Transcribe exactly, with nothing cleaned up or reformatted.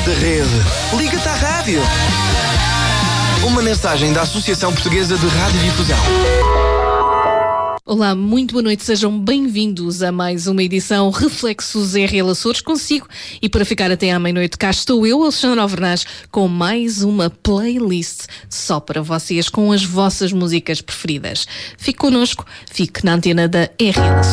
da rede. Liga-te à rádio. Uma mensagem da Associação Portuguesa de Radiodifusão. Olá, muito boa noite, sejam bem-vindos a mais uma edição Reflexos R L Açores consigo, e para ficar até à meia-noite cá estou eu, Alexandra Alvernaz, com mais uma playlist só para vocês, com as vossas músicas preferidas. Fique connosco, fique na antena da R L Açores.